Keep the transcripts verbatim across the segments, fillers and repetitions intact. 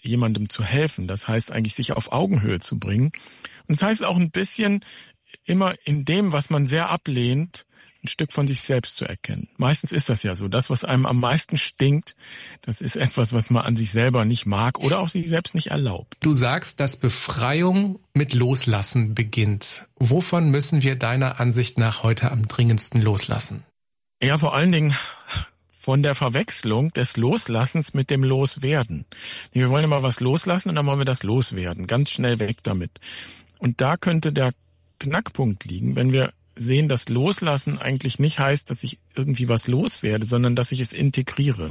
jemandem zu helfen. Das heißt eigentlich, sich auf Augenhöhe zu bringen. Und das heißt auch ein bisschen immer in dem, was man sehr ablehnt, ein Stück von sich selbst zu erkennen. Meistens ist das ja so. Das, was einem am meisten stinkt, das ist etwas, was man an sich selber nicht mag oder auch sich selbst nicht erlaubt. Du sagst, dass Befreiung mit Loslassen beginnt. Wovon müssen wir deiner Ansicht nach heute am dringendsten loslassen? Ja, vor allen Dingen von der Verwechslung des Loslassens mit dem Loswerden. Wir wollen immer was loslassen und dann wollen wir das loswerden. Ganz schnell weg damit. Und da könnte der Knackpunkt liegen, wenn wir sehen, dass Loslassen eigentlich nicht heißt, dass ich irgendwie was loswerde, sondern dass ich es integriere.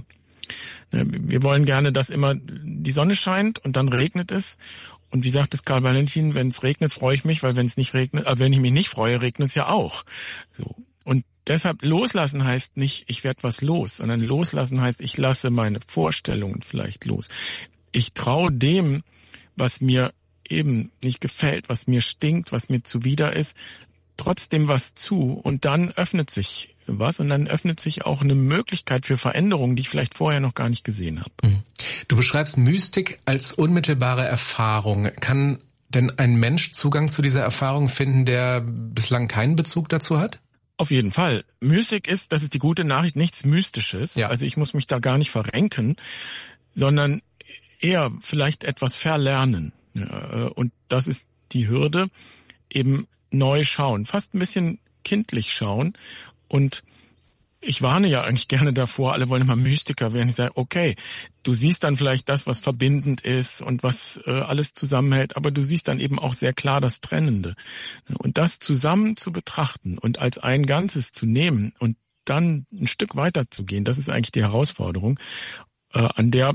Wir wollen gerne, dass immer die Sonne scheint und dann regnet es. Und wie sagt es Karl Valentin, wenn es regnet, freue ich mich, weil wenn es nicht regnet, äh, wenn ich mich nicht freue, regnet es ja auch. So. Und deshalb loslassen heißt nicht, ich werde was los, sondern loslassen heißt, ich lasse meine Vorstellungen vielleicht los. Ich traue dem, was mir eben nicht gefällt, was mir stinkt, was mir zuwider ist, trotzdem was zu und dann öffnet sich was und dann öffnet sich auch eine Möglichkeit für Veränderungen, die ich vielleicht vorher noch gar nicht gesehen habe. Du beschreibst Mystik als unmittelbare Erfahrung. Kann denn ein Mensch Zugang zu dieser Erfahrung finden, der bislang keinen Bezug dazu hat? Auf jeden Fall. Mystik ist, das ist die gute Nachricht, nichts Mystisches. Ja. Also ich muss mich da gar nicht verrenken, sondern eher vielleicht etwas verlernen. Und das ist die Hürde, eben neu schauen, fast ein bisschen kindlich schauen. Und ich warne ja eigentlich gerne davor, alle wollen immer Mystiker werden. Ich sage, okay, du siehst dann vielleicht das, was verbindend ist und was äh, alles zusammenhält, aber du siehst dann eben auch sehr klar das Trennende. Und das zusammen zu betrachten und als ein Ganzes zu nehmen und dann ein Stück weiter zu gehen, das ist eigentlich die Herausforderung, äh, an der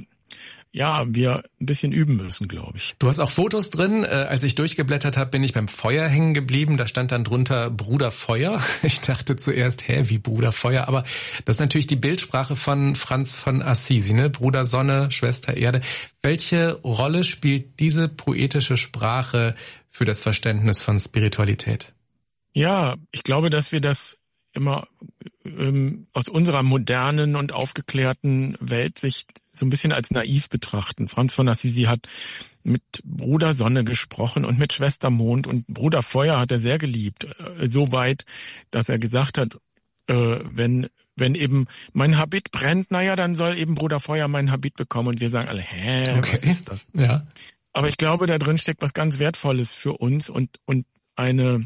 ja, wir ein bisschen üben müssen, glaube ich. Du hast auch Fotos drin. Äh, als ich durchgeblättert habe, bin ich beim Feuer hängen geblieben. Da stand dann drunter Bruder Feuer. Ich dachte zuerst, hä, wie Bruder Feuer? Aber das ist natürlich die Bildsprache von Franz von Assisi, ne? Bruder Sonne, Schwester Erde. Welche Rolle spielt diese poetische Sprache für das Verständnis von Spiritualität? Ja, ich glaube, dass wir das immer ähm, aus unserer modernen und aufgeklärten Weltsicht so ein bisschen als naiv betrachten. Franz von Assisi hat mit Bruder Sonne gesprochen und mit Schwester Mond und Bruder Feuer hat er sehr geliebt. So weit, dass er gesagt hat, äh, wenn wenn eben mein Habit brennt, naja, dann soll eben Bruder Feuer mein Habit bekommen. Und wir sagen alle, hä, okay. Was ist das? Ja. Aber ich glaube, da drin steckt was ganz Wertvolles für uns und und eine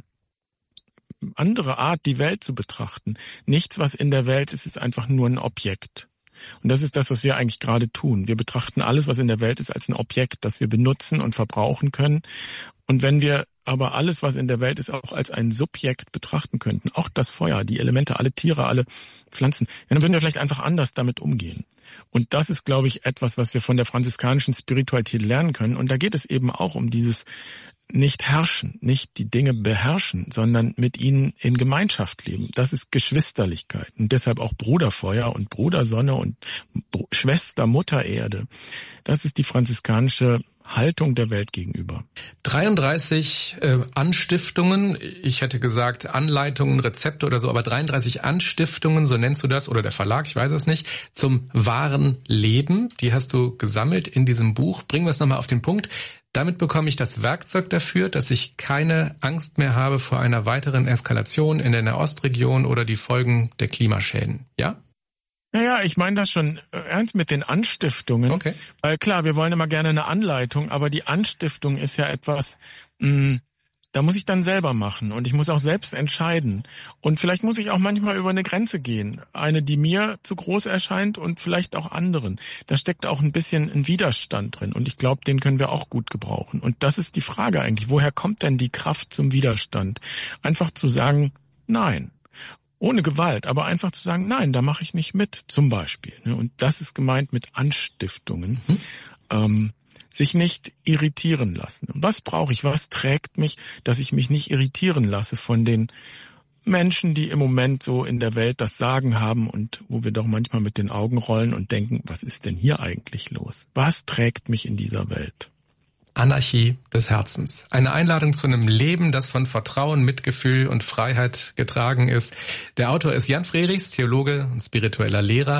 andere Art, die Welt zu betrachten. Nichts, was in der Welt ist, ist einfach nur ein Objekt. Und das ist das, was wir eigentlich gerade tun. Wir betrachten alles, was in der Welt ist, als ein Objekt, das wir benutzen und verbrauchen können. Und wenn wir aber alles, was in der Welt ist, auch als ein Subjekt betrachten könnten, auch das Feuer, die Elemente, alle Tiere, alle Pflanzen, dann würden wir vielleicht einfach anders damit umgehen. Und das ist, glaube ich, etwas, was wir von der franziskanischen Spiritualität lernen können. Und da geht es eben auch um dieses nicht herrschen, nicht die Dinge beherrschen, sondern mit ihnen in Gemeinschaft leben. Das ist Geschwisterlichkeit. Und deshalb auch Bruderfeuer und Brudersonne und Schwester Mutter Erde. Das ist die franziskanische Haltung der Welt gegenüber. dreiunddreißig äh, Anstiftungen, ich hätte gesagt Anleitungen, Rezepte oder so, aber dreiunddreißig Anstiftungen, so nennst du das, oder der Verlag, ich weiß es nicht, zum wahren Leben, die hast du gesammelt in diesem Buch. Bringen wir es nochmal auf den Punkt. Damit bekomme ich das Werkzeug dafür, dass ich keine Angst mehr habe vor einer weiteren Eskalation in der Nahostregion oder die Folgen der Klimaschäden. Ja? Naja, ich meine das schon ernst mit den Anstiftungen. Okay. Weil klar, wir wollen immer gerne eine Anleitung, aber die Anstiftung ist ja etwas, mh, da muss ich dann selber machen und ich muss auch selbst entscheiden. Und vielleicht muss ich auch manchmal über eine Grenze gehen. Eine, die mir zu groß erscheint und vielleicht auch anderen. Da steckt auch ein bisschen ein Widerstand drin und ich glaube, den können wir auch gut gebrauchen. Und das ist die Frage eigentlich, woher kommt denn die Kraft zum Widerstand? Einfach zu sagen, nein. Ohne Gewalt, aber einfach zu sagen, nein, da mache ich nicht mit, zum Beispiel. Und das ist gemeint mit Anstiftungen. Hm. Ähm, sich nicht irritieren lassen. Was brauche ich? Was trägt mich, dass ich mich nicht irritieren lasse von den Menschen, die im Moment so in der Welt das Sagen haben und wo wir doch manchmal mit den Augen rollen und denken, was ist denn hier eigentlich los? Was trägt mich in dieser Welt? Anarchie des Herzens. Eine Einladung zu einem Leben, das von Vertrauen, Mitgefühl und Freiheit getragen ist. Der Autor ist Jan Frerichs, Theologe und spiritueller Lehrer.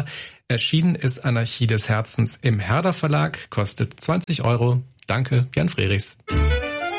Erschienen ist Anarchie des Herzens im Herder Verlag, kostet zwanzig Euro. Danke, Jan Frerichs.